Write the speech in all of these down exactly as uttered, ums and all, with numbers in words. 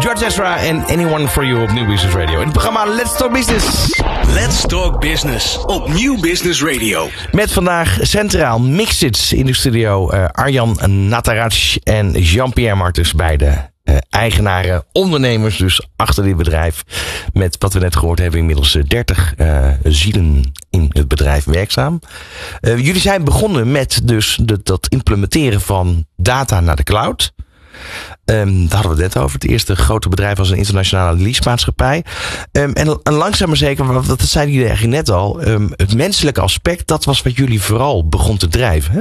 George Ezra en Anyone for You op Nieuw Business Radio. In het programma Let's Talk Business. Let's Talk Business op Nieuw Business Radio. Met vandaag centraal Mixits in de studio. Uh, Arjan Nataraj en Jean-Pierre Martens, beide uh, eigenaren, ondernemers dus achter dit bedrijf. Met wat we net gehoord hebben, inmiddels dertig uh, zielen in het bedrijf werkzaam. Uh, jullie zijn begonnen met dus de, dat implementeren van data naar de cloud. Um, daar hadden we het net over. Het eerste grote bedrijf was een internationale leasemaatschappij. Um, en, en langzaam maar zeker, dat zeiden jullie eigenlijk net al, um, het menselijke aspect, dat was wat jullie vooral begon te drijven. Hè?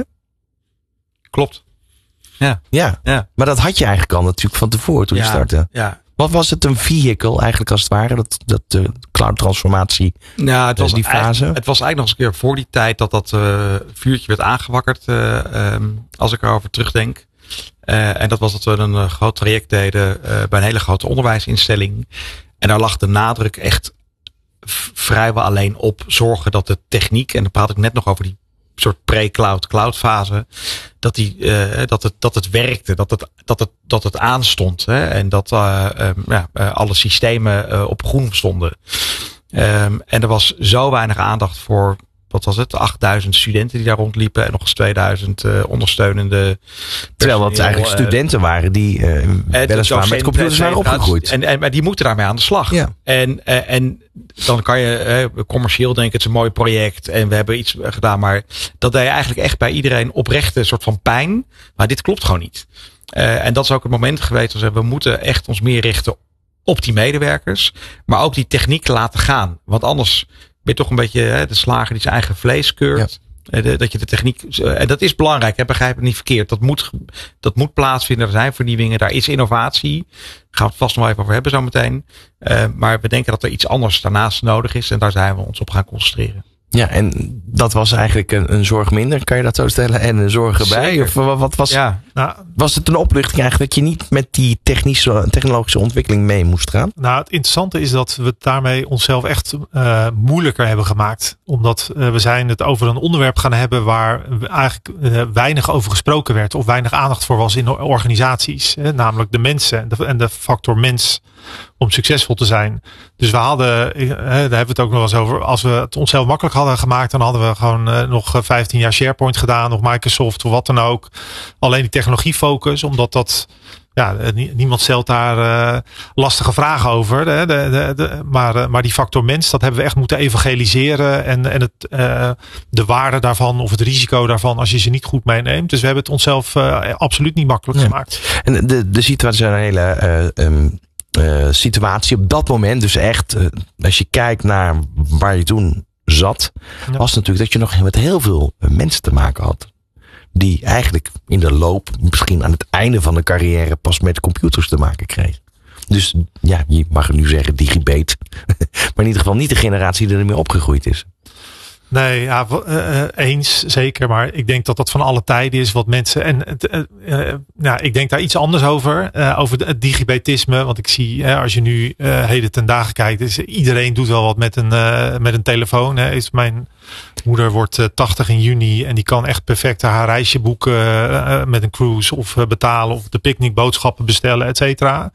Klopt. Ja. Ja. ja. Maar dat had je eigenlijk al natuurlijk van tevoren toen ja, je startte. Ja. Wat was het een vehicle eigenlijk als het ware, dat, dat de cloud transformatie, nou, het was die fase? Het was eigenlijk nog eens een keer voor die tijd dat dat uh, vuurtje werd aangewakkerd, uh, um, als ik erover terugdenk. Uh, en dat was dat we een uh, groot traject deden uh, bij een hele grote onderwijsinstelling. En daar lag de nadruk echt v- vrijwel alleen op zorgen dat de techniek, en dan praat ik net nog over die soort pre-cloud cloud fase, dat die uh, dat het dat het werkte, dat het dat het dat het aanstond, hè, en dat uh, um, ja, uh, alle systemen uh, op groen stonden. Um, en er was zo weinig aandacht voor, wat was het, achtduizend studenten die daar rondliepen en nog eens tweeduizend uh, ondersteunende. Terwijl dat eigenlijk uh, studenten waren die uh, weliswaar met computers waren opgegroeid. En, en, maar die moeten daarmee aan de slag. Ja. En, uh, en dan kan je uh, commercieel denken, het is een mooi project en we hebben iets gedaan, maar dat deed eigenlijk echt bij iedereen oprechte soort van pijn. Maar dit klopt gewoon niet. Uh, en dat is ook het moment geweest, we moeten echt ons meer richten op die medewerkers, maar ook die techniek laten gaan. Want anders ben je toch een beetje hè, de slager die zijn eigen vlees keurt. Ja. De, dat je de techniek, en dat is belangrijk, hè, begrijp het niet verkeerd. Dat moet, dat moet plaatsvinden. Er zijn vernieuwingen, daar is innovatie. Daar gaan we het vast nog even over hebben zo meteen. Uh, maar we denken dat er iets anders daarnaast nodig is. En daar zijn we ons op gaan concentreren. Ja, en dat was eigenlijk een, een zorg minder, kan je dat zo stellen? En een zorg erbij? Zeker. Of wat, wat was, ja. Nou, was het een opluchting eigenlijk dat je niet met die technische, technologische ontwikkeling mee moest gaan? Nou, het interessante is dat we daarmee onszelf echt uh, moeilijker hebben gemaakt. Omdat uh, we zijn het over een onderwerp gaan hebben waar eigenlijk uh, weinig over gesproken werd. Of weinig aandacht voor was in organisaties. Hè, namelijk de mensen en de, en de factor mens om succesvol te zijn. Dus we hadden, uh, daar hebben we het ook nog eens over. Als we het onszelf makkelijk hadden gemaakt, dan hadden we gewoon uh, nog vijftien jaar SharePoint gedaan. Of Microsoft of wat dan ook. Alleen die technologiefocus, omdat dat, ja, niemand stelt daar uh, lastige vragen over. De, de, de, de, maar, uh, maar die factor mens, dat hebben we echt moeten evangeliseren. En, en het, uh, de waarde daarvan of het risico daarvan als je ze niet goed meeneemt. Dus we hebben het onszelf uh, absoluut niet makkelijk ja. gemaakt. En de, de situatie, een hele uh, um, uh, situatie op dat moment. Dus echt, uh, als je kijkt naar waar je toen zat, ja. was natuurlijk dat je nog met heel veel mensen te maken had. Die eigenlijk in de loop, misschien aan het einde van de carrière, pas met computers te maken kreeg. Dus ja, je mag nu zeggen digibate. Maar in ieder geval niet de generatie die ermee opgegroeid is. Nee, ja, uh, eens zeker. Maar ik denk dat dat van alle tijden is wat mensen. En uh, uh, nou, ik denk daar iets anders over. Uh, over het digibatisme. Want ik zie, uh, als je nu uh, heden ten dagen kijkt, is iedereen doet wel wat met een, uh, met een telefoon. Hè. Is mijn moeder wordt uh, tachtig in juni en die kan echt perfect haar reisje boeken uh, met een cruise of uh, betalen of de picknickboodschappen bestellen, et cetera.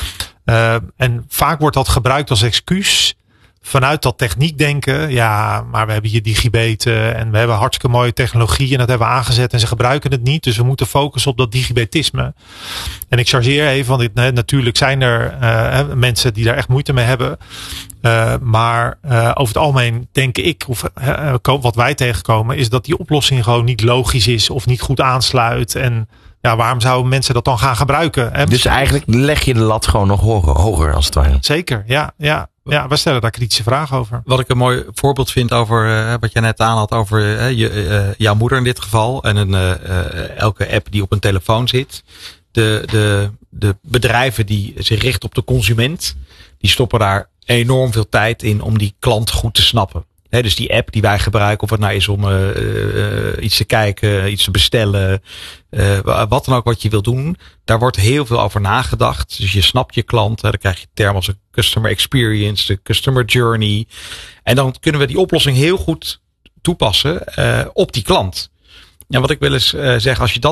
Uh, en vaak wordt dat gebruikt als excuus. Vanuit dat techniek denken, ja, maar we hebben hier digibeten en we hebben hartstikke mooie technologie en dat hebben we aangezet en ze gebruiken het niet. Dus we moeten focussen op dat digibetisme. En ik chargeer even, want dit, natuurlijk zijn er uh, mensen die daar echt moeite mee hebben. Uh, maar uh, over het algemeen denk ik, of uh, wat wij tegenkomen, is dat die oplossing gewoon niet logisch is of niet goed aansluit. En ja, waarom zouden mensen dat dan gaan gebruiken? Hè? Dus eigenlijk leg je de lat gewoon nog hoger, hoger als het ware. Zeker, ja, ja. Ja, we stellen daar kritische vragen over. Wat ik een mooi voorbeeld vind over uh, wat jij net aan had over uh, je, uh, jouw moeder in dit geval. En een, uh, uh, elke app die op een telefoon zit. De, de, de bedrijven die zich richten op de consument, die stoppen daar enorm veel tijd in om die klant goed te snappen. He, dus die app die wij gebruiken, of het nou is om uh, uh, iets te kijken, iets te bestellen, uh, wat dan ook wat je wil doen, daar wordt heel veel over nagedacht. Dus je snapt je klant, hè, dan krijg je termen als de customer experience, de customer journey. En dan kunnen we die oplossing heel goed toepassen uh, op die klant. En wat ik wil eens uh, zeggen, als je dat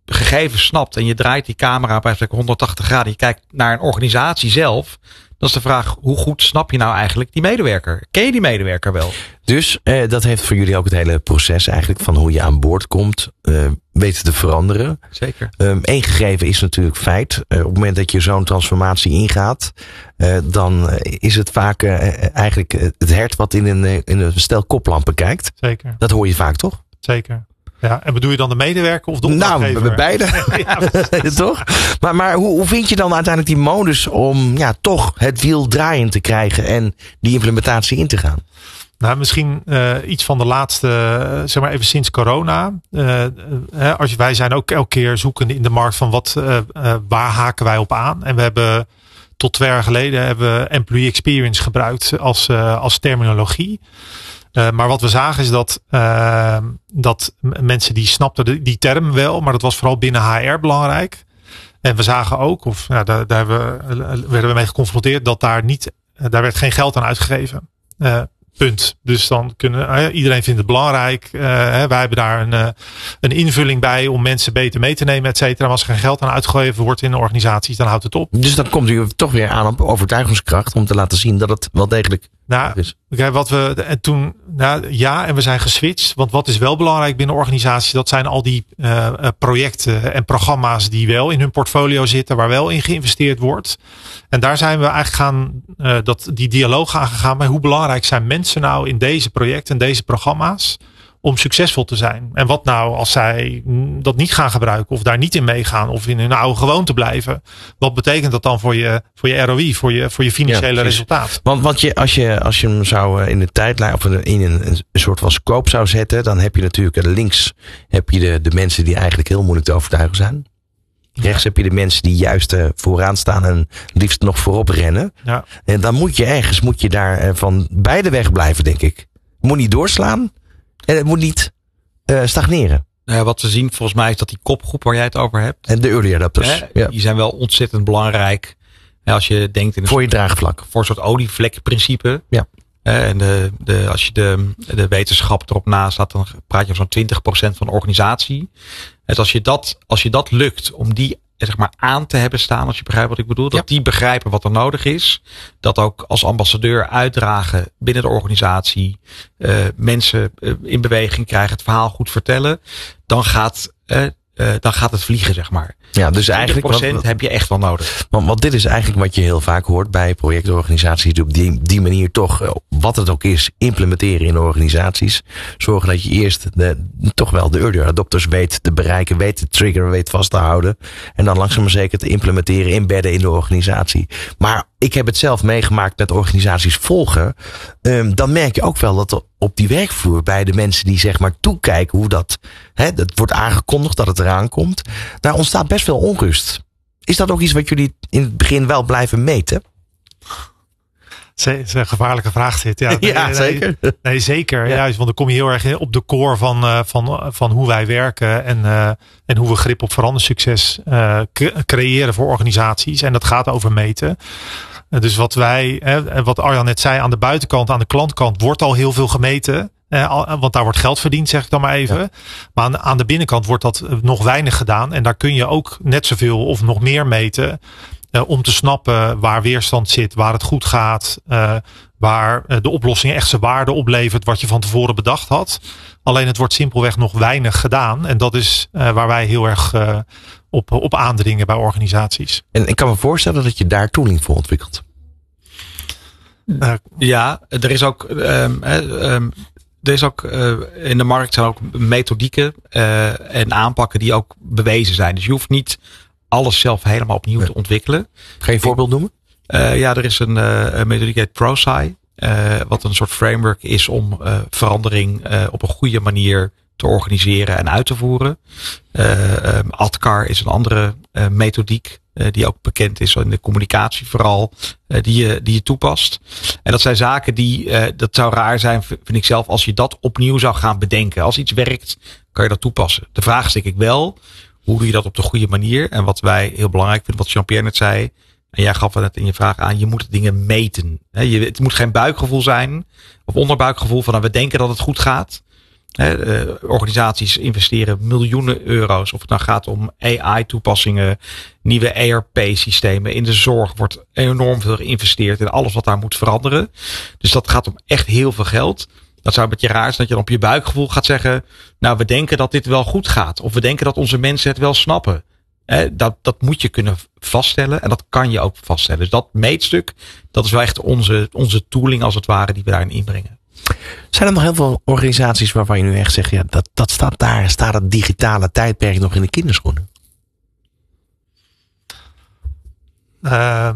gegevens snapt en je draait die camera bij honderdtachtig graden, je kijkt naar een organisatie zelf, dan is de vraag, hoe goed snap je nou eigenlijk die medewerker? Ken je die medewerker wel? Dus uh, dat heeft voor jullie ook het hele proces eigenlijk van hoe je aan boord komt uh, weten te veranderen. Zeker. Um, Eén gegeven is natuurlijk feit. Uh, op het moment dat je zo'n transformatie ingaat, uh, dan is het vaak uh, eigenlijk het hert wat in een, in een stel koplampen kijkt. Zeker. Dat hoor je vaak, toch? Zeker. Ja, en bedoel je dan de medewerker of de opdrachtgever? Nou, beide. Ja, toch? Maar, maar hoe, hoe vind je dan uiteindelijk die modus om ja, toch het wiel draaiend te krijgen en die implementatie in te gaan? Nou, misschien uh, iets van de laatste, uh, zeg maar even sinds corona. Uh, uh, als je, wij zijn ook elke keer zoekende in de markt van wat, uh, uh, waar haken wij op aan? En we hebben tot twee jaar geleden hebben we employee experience gebruikt als, uh, als terminologie. Uh, maar wat we zagen is dat, uh, dat mensen die snapten de, die term wel, maar dat was vooral binnen H R belangrijk. En we zagen ook, of nou, daar, daar we, werden we mee geconfronteerd, dat daar niet, daar werd geen geld aan uitgegeven. Uh, Punt. Dus dan kunnen uh, iedereen vindt het belangrijk. Uh, hè, wij hebben daar een, uh, een invulling bij om mensen beter mee te nemen, et cetera. Maar als er geen geld aan uitgegeven wordt in de organisaties, dan houdt het op. Dus dan komt u toch weer aan op overtuigingskracht om te laten zien dat het wel degelijk nou, is. Kijk, wat we en toen, nou, ja, en we zijn geswitcht. Want wat is wel belangrijk binnen organisaties, dat zijn al die uh, projecten en programma's die wel in hun portfolio zitten, waar wel in geïnvesteerd wordt. En daar zijn we eigenlijk gaan, uh, dat, die dialoog aangegaan bij hoe belangrijk zijn mensen nou in deze projecten en deze programma's om succesvol te zijn. En wat nou als zij dat niet gaan gebruiken of daar niet in meegaan of in hun oude gewoonte blijven. Wat betekent dat dan voor je, voor je R O I, voor je, voor je financiële ja, resultaat? Want, want je, als, je, als je hem zou in de tijdlijn of in een, een soort van scope zou zetten, dan heb je natuurlijk links heb je de, de mensen die eigenlijk heel moeilijk te overtuigen zijn. Rechts ja. heb je de mensen die juist uh, vooraan staan en liefst nog voorop rennen. Ja. En dan moet je ergens, moet je daar uh, van beide weg blijven, denk ik. Het moet niet doorslaan en het moet niet uh, stagneren. Uh, wat we zien volgens mij is dat die kopgroep waar jij het over hebt. En de early adopters. Uh, ja. Die zijn wel ontzettend belangrijk. Uh, als je denkt in een voor je soort, draagvlak. Voor een soort olievlekprincipe. Ja. Uh, en de, de, als je de, de wetenschap erop naast staat, dan praat je over zo'n twintig procent van de organisatie. Dus als je dat, als je dat lukt om die zeg maar aan te hebben staan, als je begrijpt wat ik bedoel, dat ja. die begrijpen wat er nodig is, dat ook als ambassadeur uitdragen binnen de organisatie, uh, mensen uh, in beweging krijgen, het verhaal goed vertellen, dan gaat, uh, uh, dan gaat het vliegen, zeg maar. Ja, dus eigenlijk twintig procent heb je echt wel nodig. Want, want dit is eigenlijk wat je heel vaak hoort bij projectorganisaties, die op die, die manier toch, wat het ook is, implementeren in de organisaties. Zorgen dat je eerst de, toch wel de early adopters weet te bereiken, weet te triggeren, weet vast te houden. En dan langzaam maar zeker te implementeren, inbedden in de organisatie. Maar ik heb het zelf meegemaakt met organisaties volgen. Um, dan merk je ook wel dat er op die werkvloer bij de mensen die zeg maar toekijken hoe dat, hè, dat wordt aangekondigd dat het eraan komt. Daar ontstaat best veel onrust. Is dat ook iets wat jullie in het begin wel blijven meten? Het is een gevaarlijke vraag zit. Ja, nee, ja zeker. Nee, nee zeker. Ja. Juist, want dan kom je heel erg op de core van, uh, van, van hoe wij werken en, uh, en hoe we grip op verandersucces uh, creëren voor organisaties. En dat gaat over meten. Uh, dus wat wij, uh, wat Arjan net zei, aan de buitenkant, aan de klantkant wordt al heel veel gemeten. Uh, want daar wordt geld verdiend, zeg ik dan maar even. Ja. Maar aan, aan de binnenkant wordt dat nog weinig gedaan. En daar kun je ook net zoveel of nog meer meten. Uh, om te snappen waar weerstand zit, waar het goed gaat. Uh, waar uh, de oplossing echt zijn waarde oplevert wat je van tevoren bedacht had. Alleen het wordt simpelweg nog weinig gedaan. En dat is uh, waar wij heel erg uh, op, op aandringen bij organisaties. En ik kan me voorstellen dat je daar tooling voor ontwikkelt. Uh, ja, er is ook... Um, um, Er is ook uh, in de markt zijn ook methodieken uh, en aanpakken die ook bewezen zijn. Dus je hoeft niet alles zelf helemaal opnieuw nee. te ontwikkelen. Ga je een voorbeeld noemen? Uh, ja, er is een, uh, een methodiek heet ProSci. Uh, wat een soort framework is om uh, verandering uh, op een goede manier te organiseren en uit te voeren. Uh, um, ADKAR is een andere uh, methodiek. Uh, die ook bekend is in de communicatie vooral. Uh, die, je, die je toepast. En dat zijn zaken die, uh, dat zou raar zijn vind ik zelf als je dat opnieuw zou gaan bedenken. Als iets werkt kan je dat toepassen. De vraag is denk ik wel, hoe doe je dat op de goede manier? En wat wij heel belangrijk vinden, wat Jean-Pierre net zei. En jij gaf het net in je vraag aan, je moet dingen meten. He, je, het moet geen buikgevoel zijn. Of onderbuikgevoel van nou, we denken dat het goed gaat. He, uh, organisaties investeren miljoenen euro's. Of het nou gaat om A I-toepassingen, nieuwe E R P-systemen. In de zorg wordt enorm veel geïnvesteerd in alles wat daar moet veranderen. Dus dat gaat om echt heel veel geld. Dat zou een beetje raar zijn dat je dan op je buikgevoel gaat zeggen, nou, we denken dat dit wel goed gaat. Of we denken dat onze mensen het wel snappen. He, dat, dat moet je kunnen vaststellen. En dat kan je ook vaststellen. Dus dat meetstuk, dat is wel echt onze, onze tooling als het ware die we daarin inbrengen. Zijn er nog heel veel organisaties waarvan je nu echt zegt, ja, dat, dat staat daar, staat het digitale tijdperk nog in de kinderschoenen? Uh,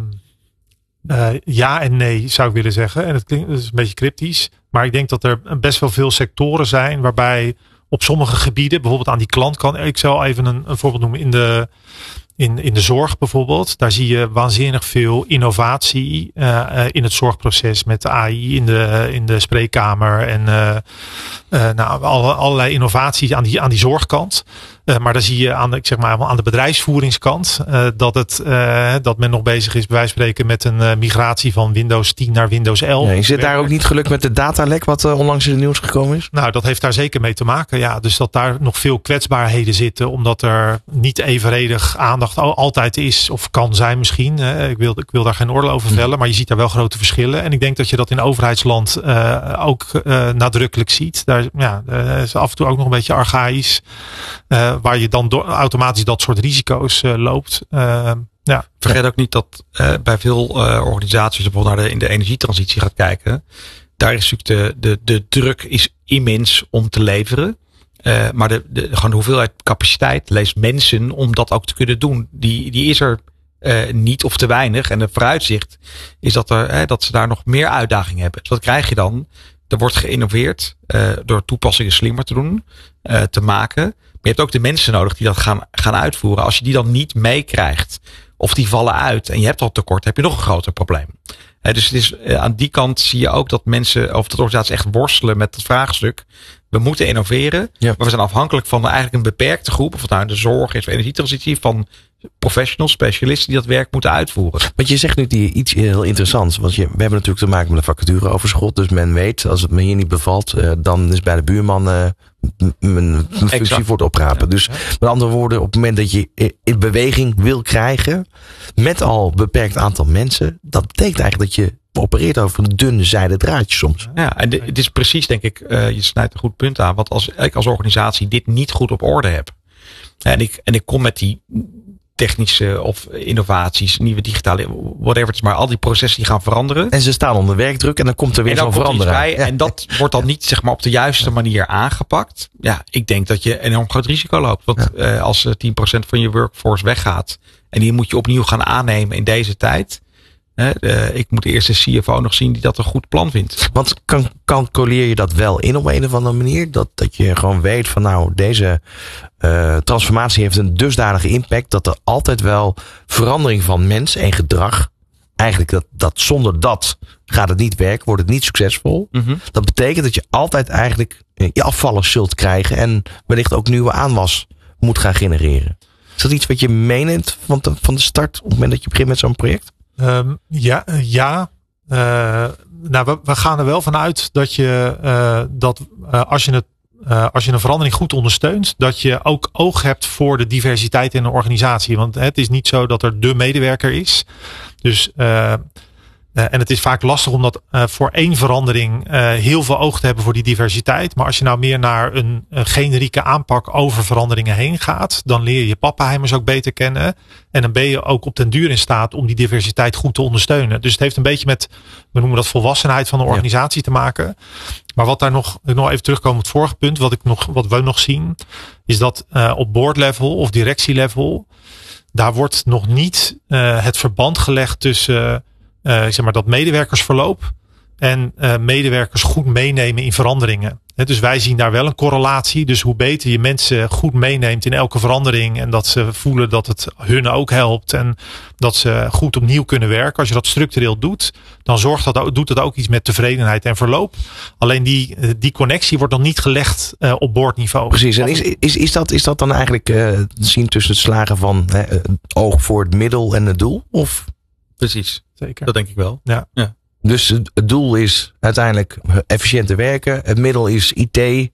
uh, ja en nee, zou ik willen zeggen. En het klinkt dat is een beetje cryptisch. Maar ik denk dat er best wel veel sectoren zijn waarbij op sommige gebieden, bijvoorbeeld aan die klantkant, ik zal even een, een voorbeeld noemen in de In, in de zorg bijvoorbeeld, daar zie je waanzinnig veel innovatie uh, in het zorgproces met de A I in de, in de spreekkamer en uh, uh, nou, alle, allerlei innovaties aan die, aan die zorgkant. Uh, maar dan zie je aan de, ik zeg maar, aan de bedrijfsvoeringskant uh, dat, het, uh, dat men nog bezig is bij wijze van spreken met een uh, migratie van Windows tien naar Windows elf. Ja, je zit daar ook niet gelukt met de datalek wat uh, onlangs in het nieuws gekomen is? Nou, dat heeft daar zeker mee te maken. Ja, dus dat daar nog veel kwetsbaarheden zitten, omdat er niet evenredig aandacht altijd is of kan zijn misschien. Uh, ik, wil, ik wil daar geen oordeel over vellen, maar je ziet daar wel grote verschillen. En ik denk dat je dat in overheidsland uh, ook uh, nadrukkelijk ziet. Daar ja, uh, is af en toe ook nog een beetje archaïs. Uh, waar je dan door, automatisch dat soort risico's uh, loopt. Uh, ja. Vergeet ook niet dat uh, bij veel uh, organisaties bijvoorbeeld naar de, in de energietransitie gaat kijken. Daar is natuurlijk de, de, de druk is immens om te leveren. Uh, maar de, de, gewoon de hoeveelheid capaciteit, lees mensen om dat ook te kunnen doen. Die, die is er uh, niet of te weinig. En het vooruitzicht is dat, er, hè, dat ze daar nog meer uitdagingen hebben. Dus wat krijg je dan? Er wordt geïnnoveerd uh, door toepassingen slimmer te doen, uh, te maken. Maar je hebt ook de mensen nodig die dat gaan, gaan uitvoeren. Als je die dan niet meekrijgt of die vallen uit en je hebt al tekort, heb je nog een groter probleem. Uh, dus het is, uh, aan die kant zie je ook dat mensen of dat organisaties echt worstelen met het vraagstuk. We moeten innoveren, ja. Maar we zijn afhankelijk van eigenlijk een beperkte groep, of het nou in de zorg is of energietransitie, van professionals, specialisten die dat werk moeten uitvoeren. Want je zegt nu die iets heel interessants. Want je, we hebben natuurlijk te maken met een vacatureoverschot. Dus men weet, als het me hier niet bevalt, uh, dan is bij de buurman uh, mijn functie exact. Voor het oprapen. Ja, dus ja. Met andere woorden, op het moment dat je in beweging wil krijgen, met al beperkt aantal mensen, dat betekent eigenlijk dat je opereert over een dunne zijden draadje soms. Ja, en de, het is precies, denk ik, uh, je snijdt een goed punt aan. Want als ik als organisatie dit niet goed op orde heb, en ik, en ik kom met die technische of innovaties, nieuwe digitale, whatever het is, maar al die processen die gaan veranderen. En ze staan onder werkdruk en dan komt er weer zo'n verandering bij. Ja. En dat wordt dan niet, zeg maar, op de juiste manier aangepakt. Ja, ik denk dat je een enorm groot risico loopt. Want ja. uh, als tien procent van je workforce weggaat en die moet je opnieuw gaan aannemen in deze tijd. Uh, uh, ik moet eerst de C F O nog zien die dat een goed plan vindt. Want kan, calculeer je dat wel in op een of andere manier? Dat, dat je gewoon weet van nou, deze uh, transformatie heeft een dusdanige impact dat er altijd wel verandering van mens en gedrag, eigenlijk dat, dat zonder dat gaat het niet werken, wordt het niet succesvol. Mm-hmm. Dat betekent dat je altijd eigenlijk je afvallers zult krijgen en wellicht ook nieuwe aanwas moet gaan genereren. Is dat iets wat je meeneemt van de, van de start op het moment dat je begint met zo'n project? Um, ja, ja. Uh, nou, we, we gaan er wel vanuit dat je uh, dat uh, als je het uh, als je een verandering goed ondersteunt, dat je ook oog hebt voor de diversiteit in een organisatie. Want het is niet zo dat er de medewerker is. Dus uh, Uh, en het is vaak lastig om dat uh, voor één verandering uh, heel veel oog te hebben voor die diversiteit. Maar als je nou meer naar een, een generieke aanpak over veranderingen heen gaat, dan leer je pappenheimers ook beter kennen. En dan ben je ook op den duur in staat om die diversiteit goed te ondersteunen. Dus het heeft een beetje met, we noemen dat volwassenheid van de organisatie ja. te maken. Maar wat daar nog, nog even terugkomen op het vorige punt, wat, ik nog, wat we nog zien, is dat uh, op board level of directielevel, daar wordt nog niet uh, het verband gelegd tussen Uh, zeg maar dat medewerkersverloop en uh, medewerkers goed meenemen in veranderingen. He, dus wij zien daar wel een correlatie. Dus hoe beter je mensen goed meeneemt in elke verandering en dat ze voelen dat het hun ook helpt en dat ze goed opnieuw kunnen werken. Als je dat structureel doet, dan zorgt dat, doet dat ook iets met tevredenheid en verloop. Alleen die, die connectie wordt nog niet gelegd uh, op boordniveau. Precies. En is, is, is, dat, is dat dan eigenlijk uh, te zien tussen het slagen van hè, het oog voor het middel en het doel? Of? Precies. Zeker. Dat denk ik wel. Ja. Ja. Dus het doel is uiteindelijk efficiënter werken. Het middel is I T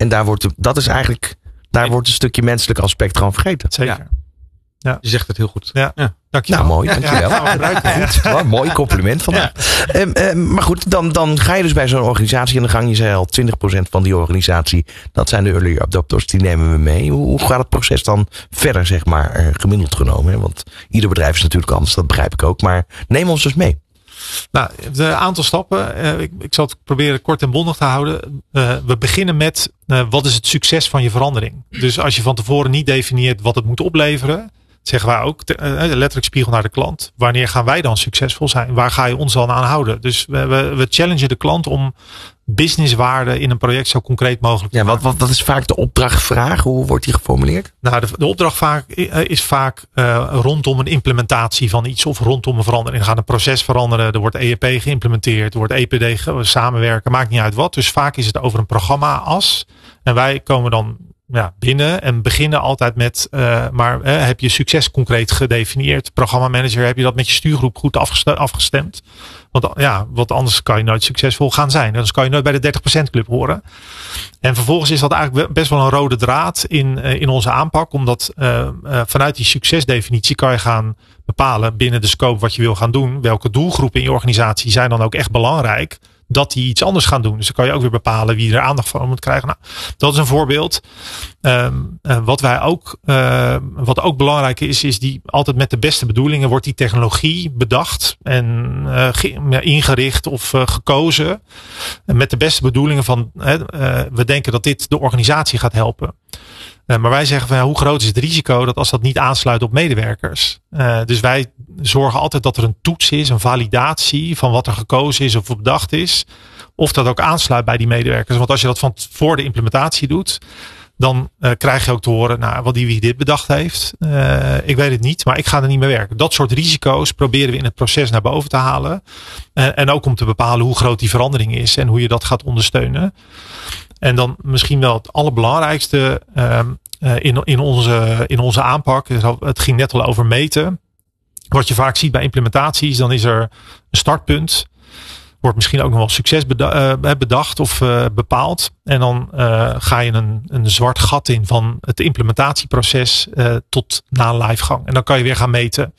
En daar wordt, dat is eigenlijk, daar wordt een stukje menselijk aspect gewoon vergeten. Zeker. Ja. Ja. Je zegt het heel goed. Ja. Ja. Dankjewel. Nou, mooi, dankjewel. Ja, ja, Goed, hoor, mooi compliment vandaag. Ja. Um, um, maar goed, dan, dan ga je dus bij zo'n organisatie aan de gang. Je zei al, twintig procent van die organisatie, dat zijn de early adopters, die nemen we mee. Hoe, hoe gaat het proces dan verder, zeg maar, uh, gemiddeld genomen? Hè? Want ieder bedrijf is natuurlijk anders, dat begrijp ik ook. Maar neem ons dus mee. Nou, de aantal stappen. Uh, ik, ik zal het proberen kort en bondig te houden. Uh, we beginnen met uh, wat is het succes van je verandering. Dus als je van tevoren niet definieert wat het moet opleveren, zeggen wij ook, uh, letterlijk spiegel naar de klant. Wanneer gaan wij dan succesvol zijn? Waar ga je ons dan aan houden? Dus we, we, we challengen de klant om businesswaarde in een project zo concreet mogelijk te ja, maken. wat, wat, wat is vaak de opdrachtvraag? Hoe wordt die geformuleerd? Nou, de, de opdracht vaak, is vaak uh, rondom een implementatie van iets of rondom een verandering. Er gaat een proces veranderen, er wordt E R P geïmplementeerd, er wordt E P D ge- samenwerken, maakt niet uit wat. Dus vaak is het over een programma-as. En wij komen dan ja, binnen en beginnen altijd met, uh, maar uh, heb je succes concreet gedefinieerd? Programmamanager, heb je dat met je stuurgroep goed afgestemd? afgestemd? Want ja, want anders kan je nooit succesvol gaan zijn. Anders kan je nooit bij de dertig procent club horen. En vervolgens is dat eigenlijk best wel een rode draad in, in onze aanpak. Omdat uh, uh, vanuit die succesdefinitie kan je gaan bepalen binnen de scope wat je wil gaan doen. Welke doelgroepen in je organisatie zijn dan ook echt belangrijk dat die iets anders gaan doen. Dus dan kan je ook weer bepalen wie er aandacht voor moet krijgen. Nou, dat is een voorbeeld. Um, uh, wat wij ook, uh, wat ook belangrijk is, is die altijd met de beste bedoelingen wordt die technologie bedacht en uh, ge- ingericht of uh, gekozen. En met de beste bedoelingen van, uh, uh, we denken dat dit de organisatie gaat helpen. Uh, maar wij zeggen van ja, hoe groot is het risico dat als dat niet aansluit op medewerkers? Uh, dus wij zorgen altijd dat er een toets is, een validatie van wat er gekozen is of bedacht is. Of dat ook aansluit bij die medewerkers. Want als je dat van voor de implementatie doet, dan uh, krijg je ook te horen, nou, wat die wie dit bedacht heeft. Uh, ik weet het niet, maar ik ga er niet mee werken. Dat soort risico's proberen we in het proces naar boven te halen. Uh, en ook om te bepalen hoe groot die verandering is en hoe je dat gaat ondersteunen. En dan misschien wel het allerbelangrijkste uh, in, in, onze, in onze aanpak. Het ging net al over meten. Wat je vaak ziet bij implementaties, dan is er een startpunt. Wordt misschien ook nog wel succes bedacht of uh, bepaald. En dan uh, ga je een, een zwart gat in van het implementatieproces uh, tot na livegang. En dan kan je weer gaan meten.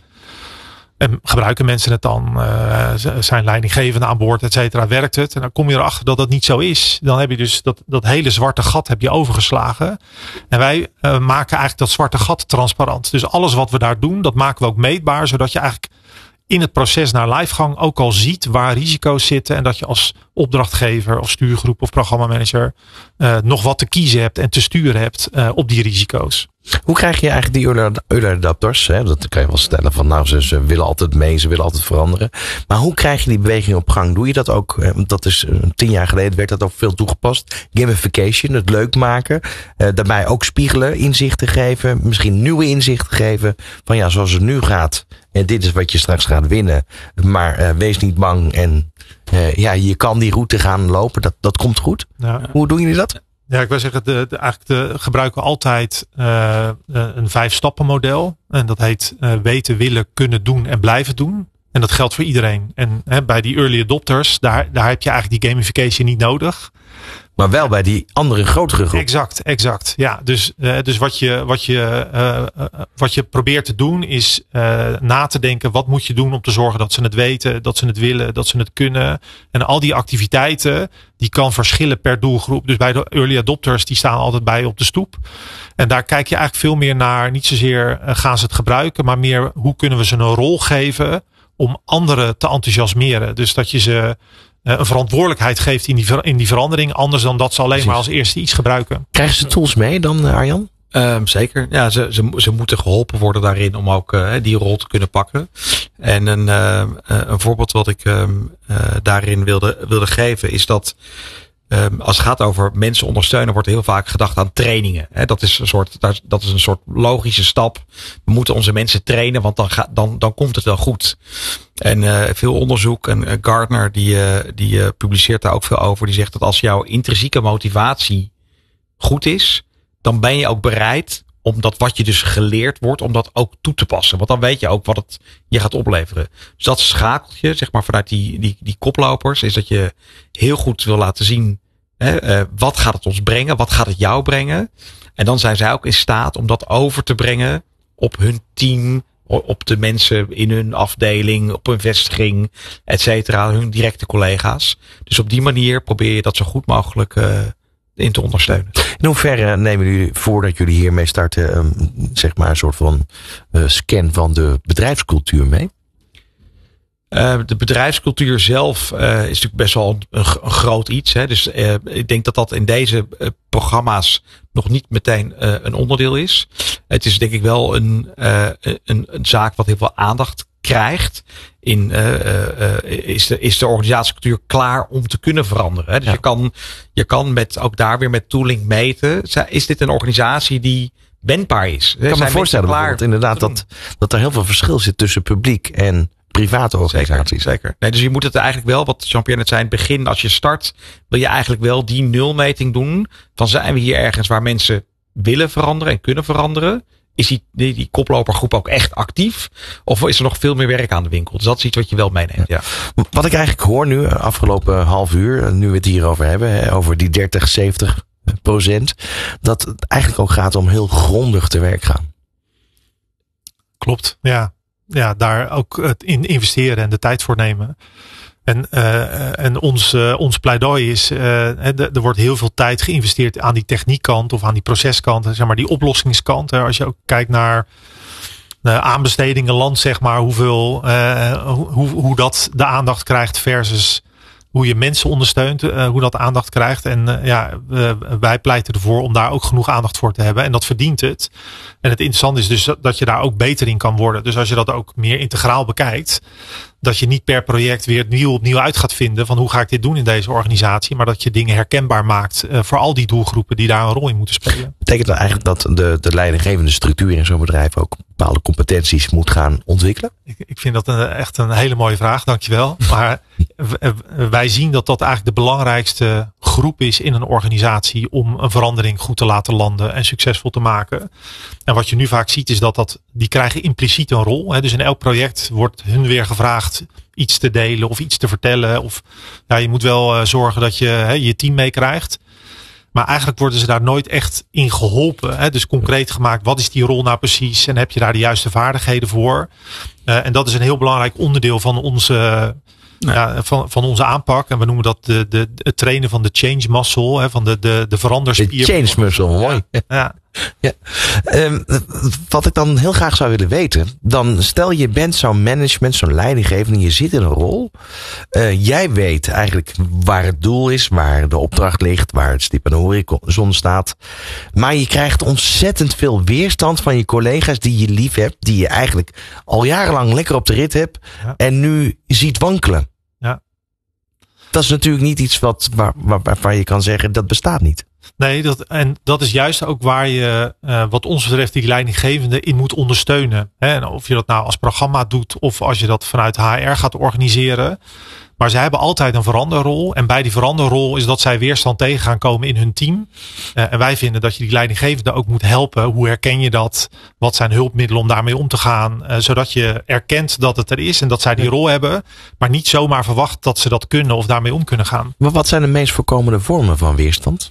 En gebruiken mensen het dan? Uh, zijn leidinggevenden aan boord, et cetera? Werkt het? En dan kom je erachter dat dat niet zo is. Dan heb je dus dat, dat hele zwarte gat heb je overgeslagen. En wij uh, maken eigenlijk dat zwarte gat transparant. Dus alles wat we daar doen, dat maken we ook meetbaar. Zodat je eigenlijk in het proces naar livegang ook al ziet waar risico's zitten. En dat je als opdrachtgever of stuurgroep of programmamanager uh, nog wat te kiezen hebt en te sturen hebt uh, op die risico's. Hoe krijg je eigenlijk die early adapters? Hè? Dat kan je wel stellen van nou, ze, ze willen altijd mee, ze willen altijd veranderen. Maar hoe krijg je die beweging op gang? Doe je dat ook? Want dat is tien jaar geleden werd dat ook veel toegepast. Gamification, het leuk maken. Uh, daarbij ook spiegelen, inzichten geven. Misschien nieuwe inzichten geven. Van ja, zoals het nu gaat. En dit is wat je straks gaat winnen. Maar uh, wees niet bang. En uh, ja, je kan die route gaan lopen. Dat, dat komt goed. Ja. Hoe doen jullie dat? Ja, ik wil zeggen, de, de, eigenlijk de, gebruiken we altijd uh, een vijf stappen model. En dat heet uh, weten, willen, kunnen doen en blijven doen. En dat geldt voor iedereen. En hè, bij die early adopters, daar, daar heb je eigenlijk die gamification niet nodig. Maar wel bij die andere grotere groep. Exact, exact. Ja, dus, uh, dus wat, je, wat, je, uh, uh, wat je probeert te doen is uh, na te denken. Wat moet je doen om te zorgen dat ze het weten, dat ze het willen, dat ze het kunnen. En al die activiteiten, die kan verschillen per doelgroep. Dus bij de early adopters, die staan altijd bij op de stoep. En daar kijk je eigenlijk veel meer naar. Niet zozeer uh, gaan ze het gebruiken, maar meer hoe kunnen we ze een rol geven om anderen te enthousiasmeren. Dus dat je ze een verantwoordelijkheid geeft in die, ver, in die verandering. Anders dan dat ze alleen Precies. maar als eerste iets gebruiken. Krijgen ze tools mee dan, Arjan? Um, zeker. Ja, ze, ze, ze moeten geholpen worden daarin om ook uh, die rol te kunnen pakken. En een, uh, een voorbeeld wat ik um, uh, daarin wilde, wilde geven is dat Um, als het gaat over mensen ondersteunen, wordt heel vaak gedacht aan trainingen. He, dat is een soort, dat is een soort logische stap. We moeten onze mensen trainen, want dan, ga, dan, dan komt het wel goed. En uh, veel onderzoek, en uh, Gartner die, uh, die uh, publiceert daar ook veel over. Die zegt dat als jouw intrinsieke motivatie goed is, dan ben je ook bereid om dat wat je dus geleerd wordt, om dat ook toe te passen. Want dan weet je ook wat het je gaat opleveren. Dus dat schakeltje, zeg maar vanuit die, die, die koplopers, is dat je heel goed wil laten zien Hè, uh, wat gaat het ons brengen? Wat gaat het jou brengen? En dan zijn zij ook in staat om dat over te brengen op hun team, op de mensen in hun afdeling, op hun vestiging, et cetera, hun directe collega's. Dus op die manier probeer je dat zo goed mogelijk uh, in te ondersteunen. In hoeverre nemen jullie, voordat jullie hiermee starten, um, zeg maar een soort van uh, scan van de bedrijfscultuur mee? Uh, de bedrijfscultuur zelf uh, is natuurlijk best wel een, een groot iets. Hè. Dus uh, ik denk dat dat in deze uh, programma's nog niet meteen uh, een onderdeel is. Het is denk ik wel een, uh, een, een zaak wat heel veel aandacht krijgt. In, uh, uh, is, de, is de organisatiecultuur klaar om te kunnen veranderen? Hè? Dus ja. je, kan, je kan met, ook daar weer met tooling meten. Is dit een organisatie die wendbaar is? Ik kan me voorstellen bijvoorbeeld inderdaad dat, dat er heel veel verschil zit tussen publiek en private organisaties. Zeker, zeker. Nee, dus je moet het eigenlijk wel, wat Jean-Pierre net zei, in het begin, als je start, wil je eigenlijk wel die nulmeting doen. Van zijn we hier ergens waar mensen willen veranderen en kunnen veranderen? Is die, die, die koplopergroep ook echt actief? Of is er nog veel meer werk aan de winkel? Dus dat is iets wat je wel meeneemt. Ja. Wat ik eigenlijk hoor nu, afgelopen half uur, nu we het hierover hebben, over die dertig, zeventig procent, dat het eigenlijk ook gaat om heel grondig te werk gaan. Klopt, ja. Ja, daar ook het in investeren en de tijd voor nemen. En, uh, en ons, uh, ons pleidooi is, uh, er wordt heel veel tijd geïnvesteerd aan die techniekkant of aan die proceskant, zeg maar die oplossingskant. Als je ook kijkt naar uh, aanbestedingen land, zeg maar, hoeveel, uh, hoe, hoe dat de aandacht krijgt versus hoe je mensen ondersteunt, uh, hoe dat aandacht krijgt. En uh, ja, uh, wij pleiten ervoor om daar ook genoeg aandacht voor te hebben. En dat verdient het. En het interessante is dus dat je daar ook beter in kan worden. Dus als je dat ook meer integraal bekijkt, dat je niet per project weer nieuw opnieuw uit gaat vinden van hoe ga ik dit doen in deze organisatie. Maar dat je dingen herkenbaar maakt uh, voor al die doelgroepen die daar een rol in moeten spelen. Betekent dat eigenlijk dat de, de leidinggevende structuur in zo'n bedrijf ook bepaalde competenties moet gaan ontwikkelen? Ik, ik vind dat een, echt een hele mooie vraag, dankjewel. Maar wij zien dat dat eigenlijk de belangrijkste groep is in een organisatie om een verandering goed te laten landen en succesvol te maken. En wat je nu vaak ziet is dat, dat die krijgen impliciet een rol. Hè? Dus in elk project wordt hun weer gevraagd iets te delen of iets te vertellen. Of ja, je moet wel uh, zorgen dat je hè, je team meekrijgt. Maar eigenlijk worden ze daar nooit echt in geholpen. Hè? Dus concreet gemaakt, wat is die rol nou precies? En heb je daar de juiste vaardigheden voor? Uh, en dat is een heel belangrijk onderdeel van onze, uh, ja, van, van onze aanpak. En we noemen dat de, de, het trainen van de change muscle. Hè? Van de, de, de veranderspier. De change muscle, mooi. Ja. ja. Ja. Um, wat ik dan heel graag zou willen weten. Dan stel je bent zo'n management, zo'n leidinggevende. Je zit in een rol. Uh, jij weet eigenlijk waar het doel is. Waar de opdracht ligt. Waar het stip aan de horizon staat. Maar je krijgt ontzettend veel weerstand van je collega's die je lief hebt. Die je eigenlijk al jarenlang lekker op de rit hebt. Ja. En nu ziet wankelen. Ja. Dat is natuurlijk niet iets wat, waar, waar, waarvan je kan zeggen dat bestaat niet. Nee, dat, en dat is juist ook waar je, uh, wat ons betreft, die leidinggevende in moet ondersteunen. Hè? En of je dat nou als programma doet of als je dat vanuit H R gaat organiseren. Maar zij hebben altijd een veranderrol. En bij die veranderrol is dat zij weerstand tegen gaan komen in hun team. Uh, en wij vinden dat je die leidinggevende ook moet helpen. Hoe herken je dat? Wat zijn hulpmiddelen om daarmee om te gaan? Uh, zodat je erkent dat het er is en dat zij die rol hebben. Maar niet zomaar verwacht dat ze dat kunnen of daarmee om kunnen gaan. Maar wat zijn de meest voorkomende vormen van weerstand?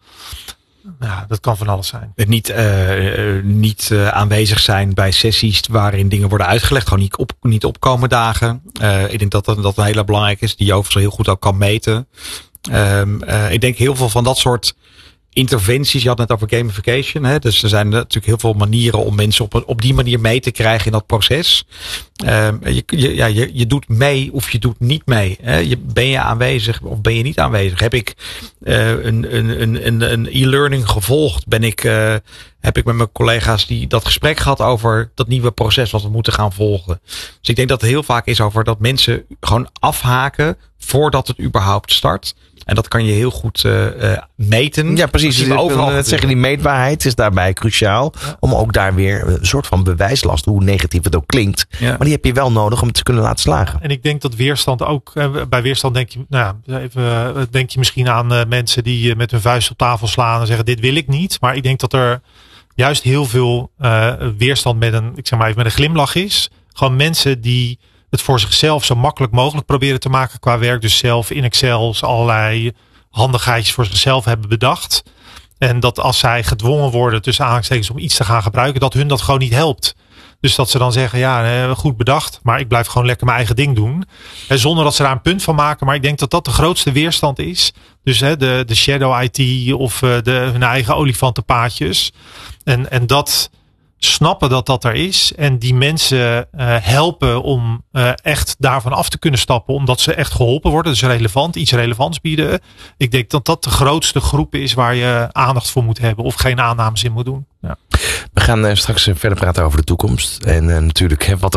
Ja, dat kan van alles zijn. Niet, uh, niet uh, aanwezig zijn bij sessies waarin dingen worden uitgelegd. Gewoon niet, op, niet opkomen dagen. Uh, ik denk dat dat, dat een hele belangrijk is. Die je overigens heel goed ook kan meten. Um, uh, ik denk heel veel van dat soort interventies. Je had het net over gamification. Hè? Dus er zijn natuurlijk heel veel manieren om mensen op, op die manier mee te krijgen in dat proces. Um, je, je, ja, je, je doet mee of je doet niet mee. Hè? Je, ben je aanwezig of ben je niet aanwezig? Heb ik uh, een, een, een, een e-learning gevolgd? Ben ik, uh, heb ik met mijn collega's die dat gesprek gehad over dat nieuwe proces wat we moeten gaan volgen? Dus ik denk dat het heel vaak is over dat mensen gewoon afhaken voordat het überhaupt start. En dat kan je heel goed uh, uh, meten. Ja, precies. Ik wil net zeggen, die meetbaarheid is daarbij cruciaal. Ja. Om ook daar weer een soort van bewijslast, hoe negatief het ook klinkt. Ja. Maar die heb je wel nodig om het te kunnen laten slagen. En ik denk dat weerstand ook, bij weerstand denk je, nou ja, even, denk je misschien aan uh, mensen die met hun vuist op tafel slaan en zeggen dit wil ik niet. Maar ik denk dat er juist heel veel uh, weerstand met een, ik zeg maar even met een glimlach is. Gewoon mensen die het voor zichzelf zo makkelijk mogelijk proberen te maken qua werk. Dus zelf in Excel allerlei handigheidjes voor zichzelf hebben bedacht. En dat als zij gedwongen worden tussen aanhalingstekens om iets te gaan gebruiken, dat hun dat gewoon niet helpt. Dus dat ze dan zeggen, ja, goed bedacht, maar ik blijf gewoon lekker mijn eigen ding doen. En zonder dat ze daar een punt van maken. Maar ik denk dat dat de grootste weerstand is. Dus hè, de, de shadow I T of de, hun eigen olifantenpaadjes. En, en dat snappen dat dat er is. En die mensen uh, helpen om uh, echt daarvan af te kunnen stappen. Omdat ze echt geholpen worden. Dus relevant, iets relevants bieden. Ik denk dat dat de grootste groep is waar je aandacht voor moet hebben. Of geen aannames in moet doen. Ja. We gaan uh, straks verder praten over de toekomst. En uh, natuurlijk hè, wat